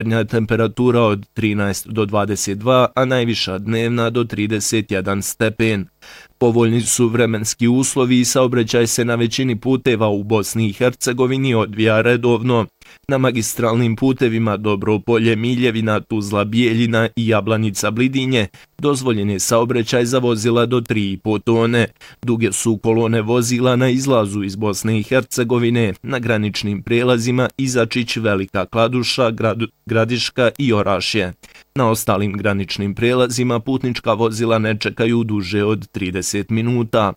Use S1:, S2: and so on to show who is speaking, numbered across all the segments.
S1: jutarnja temperatura od 13 do 22, a najviša dnevna do 31 stepen. Povoljni su vremenski uslovi i saobraćaj se na većini puteva u Bosni i Hercegovini odvija redovno. Na magistralnim putevima Dobropolje, Miljevina, Tuzla, Bijeljina i Jablanica, Blidinje dozvoljen je saobraćaj za vozila do 3,5 tone. Duge su kolone vozila na izlazu iz Bosne i Hercegovine, na graničnim prijelazima Izačić, Velika Kladuša, Gradiška i Orašje. Na ostalim graničnim prijelazima putnička vozila ne čekaju duže od 30 minuta.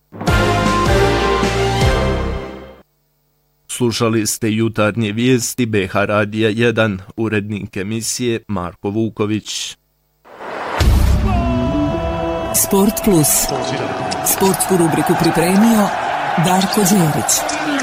S1: Slušali ste jutarnje vijesti BH Radija 1, urednik emisije Marko Vuković.
S2: Sport Plus. Sportsku rubriku pripremio Darko Đerić.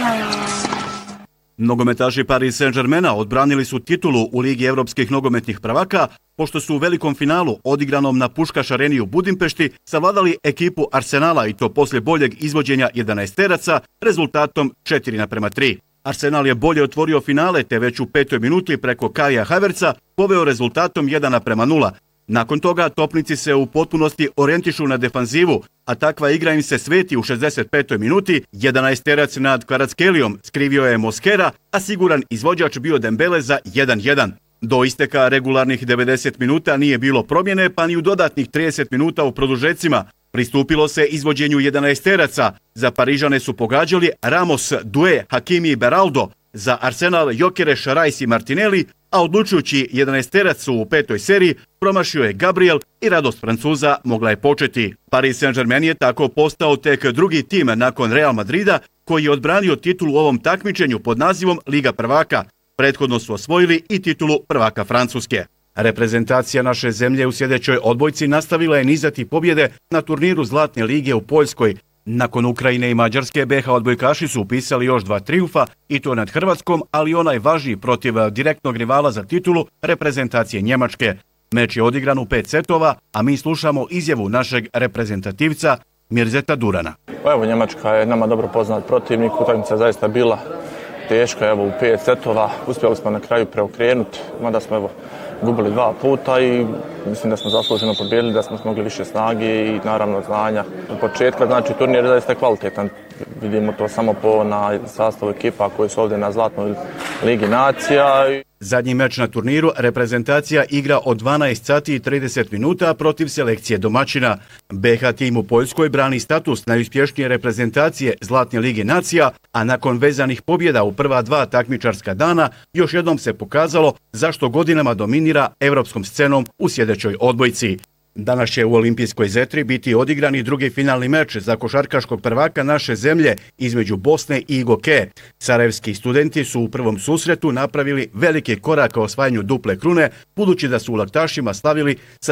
S3: Nogometaši Paris Saint-Germaina odbranili su titulu u Ligi evropskih nogometnih prvaka, pošto su u velikom finalu odigranom na Puškaš areni u Budimpešti savladali ekipu Arsenala i to poslije boljeg izvođenja 11-teraca rezultatom 4:3. Arsenal je bolje otvorio finale te već u 5. minuti preko Kaja Havertza poveo rezultatom 1:0. Nakon toga topnici se u potpunosti orijentišu na defanzivu, a takva igra im se sveti u 65. minuti. 11-terac nad Kvaratskhelijom skrivio je Mosquera, a siguran izvođač bio Dembele za 1:1. Do isteka regularnih 90 minuta nije bilo promjene, pa ni u dodatnih 30 minuta u produžecima. Pristupilo se izvođenju 11-teraca. Za Parižane su pogađali Ramos, Doué, Hakimi i Beraldo. Za Arsenal Gyökeres, Rice i Martinelli, a odlučujući 11-terac u 5. seriji promašio je Gabriel i radost Francuza mogla je početi. Paris Saint-Germain je tako postao tek drugi tim nakon Real Madrida koji je odbranio titulu u ovom takmičenju pod nazivom Liga prvaka. Prethodno su osvojili i titulu prvaka Francuske. Reprezentacija naše zemlje u sljedećoj odbojci nastavila je nizati pobjede na turniru Zlatne lige u Poljskoj. Nakon Ukrajine i Mađarske, BH odbojkaši su upisali još 2 trijumfa i to nad Hrvatskom, ali onaj važniji protiv direktnog rivala za titulu reprezentacije Njemačke. Meč je odigran u 5 setova, a mi slušamo izjavu našeg reprezentativca Mirzeta Durana.
S4: Evo, Njemačka je nama dobro poznat protivnik, utakmica je zaista bila teška, evo u 5 setova, uspjeli smo na kraju preokrenuti, mada smo evo gubili 2 puta i mislim da smo zasluženo pobijedili, da smo smogli više snage i naravno znanja. Od početka, znači turnir je zaista kvalitetan, vidimo to samo po sastavu ekipa koji su ovdje na Zlatnoj ligi nacija.
S3: Zadnji meč na turniru reprezentacija igra od 12 sati i 30 minuta protiv selekcije domaćina. BH tim u Poljskoj brani status najuspješnije reprezentacije Zlatne lige nacija, a nakon vezanih pobjeda u prva 2 takmičarska dana još jednom se pokazalo zašto godinama dominira evropskom scenom u sljedećoj odbojci. Danas će u Olimpijskoj zetri biti odigrani drugi finalni meč za košarkaškog prvaka naše zemlje između Bosne i Igoke. Sarajevski studenti su u prvom susretu napravili velike korak ka osvajanju duple krune, budući da su u Laktašima slavili sa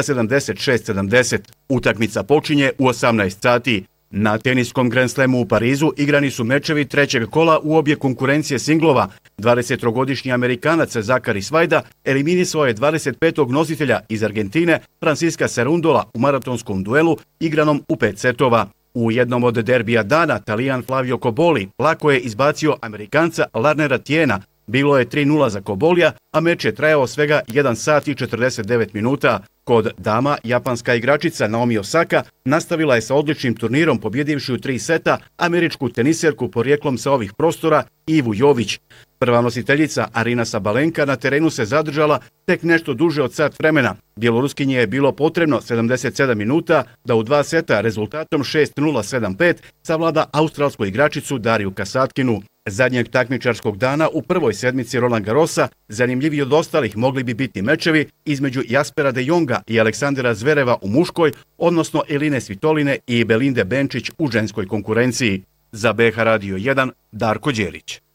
S3: 76-70. Utakmica počinje u 18 sati. Na teniskom Grand Slamu u Parizu igrani su mečevi trećeg kola u obje konkurencije singlova. 23-godišnji Amerikanac Zakari Svajda eliminisao je 25. nositelja iz Argentine Francisca Cerundola u maratonskom duelu igranom u 5 setova. U jednom od derbija dana Talijan Flavio Cobolli lako je izbacio Amerikanca Larnera Tiena. Bilo je 3:0 za Cobollija, a meč je trajao svega 1 sat i 49 minuta. Kod dama, japanska igračica Naomi Osaka nastavila je sa odličnim turnirom pobjedivši u 3 seta američku teniserku porijeklom sa ovih prostora Ivu Jović. Prva nositeljica Arina Sabalenka na terenu se zadržala tek nešto duže od sat vremena. Bjeloruskinje je bilo potrebno 77 minuta da u 2 seta rezultatom 6:0-7:5 savlada australsku igračicu Dariju Kasatkinu. Zadnjeg takmičarskog dana u prvoj sedmici Roland Garrosa zanimljiviji od ostalih mogli bi biti mečevi između Jaspera de Jonga i Aleksandra Zvereva u muškoj, odnosno Eline Svitoline i Belinde Benčić u ženskoj konkurenciji. Za BH Radio 1, Darko Đerić.